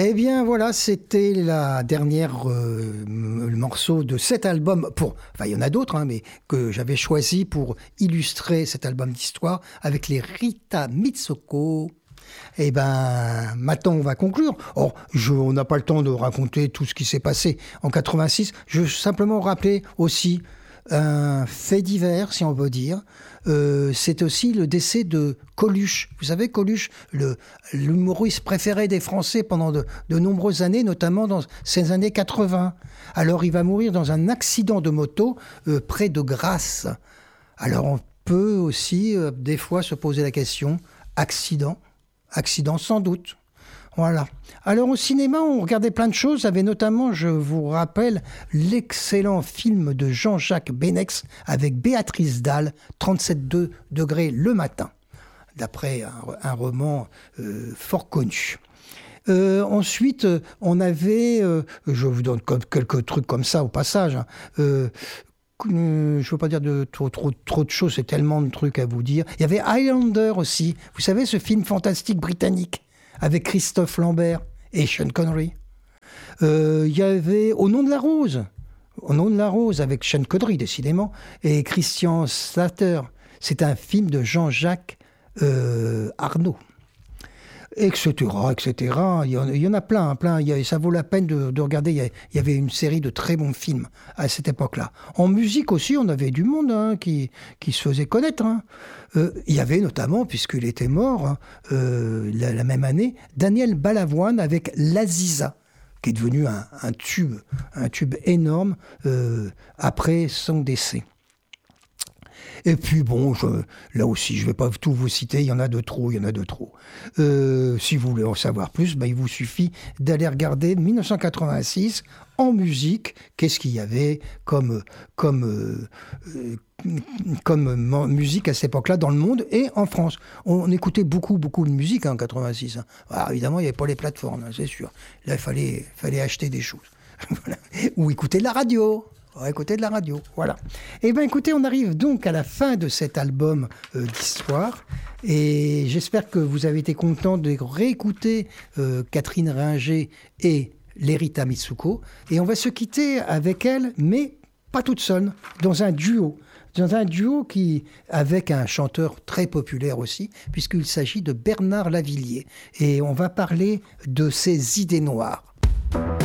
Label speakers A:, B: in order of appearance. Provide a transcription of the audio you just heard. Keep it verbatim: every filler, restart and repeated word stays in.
A: Eh bien voilà, c'était la dernière euh, le morceau de cet album. Pour, enfin, il y en a d'autres, hein, mais que j'avais choisi pour illustrer cet album d'histoire avec les Rita Mitsoko. Eh ben, maintenant on va conclure. Or, je, on n'a pas le temps de raconter tout ce qui s'est passé en quatre-vingt-six. Je veux simplement rappeler aussi un fait divers, si on veut dire. Euh, c'est aussi le décès de Coluche. Vous savez, Coluche, le, l'humoriste préféré des Français pendant de, de nombreuses années, notamment dans ces années quatre-vingts. Alors, il va mourir dans un accident de moto euh, près de Grasse. Alors, on peut aussi, euh, des fois, se poser la question, accident Accident sans doute. Voilà. Alors au cinéma, on regardait plein de choses. Il y avait notamment, je vous rappelle, l'excellent film de Jean-Jacques Benex avec Béatrice Dalle, trente-sept degrés le matin, d'après un, un roman euh, fort connu. Euh, ensuite, on avait, euh, je vous donne quelques trucs comme ça au passage, hein, euh, je ne veux pas dire de trop, trop, trop de choses, c'est tellement de trucs à vous dire. Il y avait Highlander aussi, vous savez, ce film fantastique britannique avec Christophe Lambert et Sean Connery. Euh, il y avait Au nom de la rose, Au nom de la rose avec Sean Connery décidément, et Christian Slater. C'est un film de Jean-Jacques euh, Arnaud. Etc, et cetera. Il y en, il y en a plein, plein. Il y a, ça vaut la peine de, de regarder. Il y, a, il y avait une série de très bons films à cette époque-là. En musique aussi, on avait du monde hein, qui, qui se faisait connaître. Hein. Euh, il y avait notamment, puisqu'il était mort hein, euh, la, la même année, Daniel Balavoine avec L'Aziza, qui est devenu un, un tube, un tube énorme euh, après son décès. Et puis bon, je, là aussi, je ne vais pas tout vous citer, il y en a de trop, il y en a de trop. Euh, si vous voulez en savoir plus, bah, il vous suffit d'aller regarder mille neuf cent quatre-vingt-six en musique, qu'est-ce qu'il y avait comme, comme, euh, euh, comme musique à cette époque-là dans le monde et en France. On, on écoutait beaucoup, beaucoup de musique hein, en quatre-vingt-six. Hein. Alors, évidemment, il n'y avait pas les plateformes, hein, c'est sûr. Là, il fallait, fallait acheter des choses. Ou écouter de la radio. On va écouter de la radio, voilà. Eh bien, écoutez, on arrive donc à la fin de cet album euh, d'histoire. Et j'espère que vous avez été contents de réécouter euh, Catherine Ringer et Lerita Mitsuko. Et on va se quitter avec elle, mais pas toute seule, dans un duo. Dans un duo qui, avec un chanteur très populaire aussi, puisqu'il s'agit de Bernard Lavilliers. Et on va parler de ses idées noires.